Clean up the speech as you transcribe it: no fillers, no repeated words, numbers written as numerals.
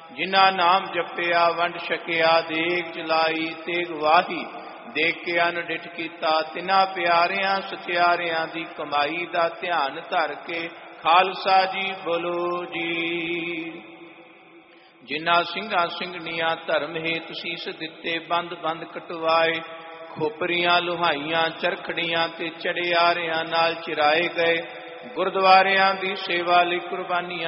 ਜਿਨ੍ਹਾਂ ਨਾਮ ਜਪਿਆ ਵੰਡ ਛਕਿਆ, ਦੇਗ ਚਲਾਈ ਤੇਗ ਵਾਹੀ, ਦੇਖ ਕੇ ਅਨ ਡਿਠ ਕੀਤਾ। ਤਿਨਾਂ ਪਿਆਰਿਆਂ ਸਚਿਆਰਿਆਂ ਦੀ ਕਮਾਈ ਦਾ ਧਿਆਨ ਧਰ ਕੇ ਖਾਲਸਾ ਜੀ ਬੋਲੋ ਜੀ। ਜਿਨ੍ਹਾਂ ਸਿੰਘਾਂ ਸਿੰਘਣੀਆਂ ਧਰਮ ਹੇਤ ਸੀਸ ਦਿੱਤੇ, ਬੰਦ ਬੰਦ ਕਟਵਾਏ, ਖੋਪਰੀਆਂ ਲੁਹਾਈਆਂ ਚਰਖੜੀਆਂ ਤੇ ਚੜਿਆਰਿਆਂ ਨਾਲ ਚਿਰਾਏ ਗਏ। ਗੁਰਦੁਆਰਿਆਂ ਦੀ ਸੇਵਾ ਲਈ ਕੁਰਬਾਨੀਆਂ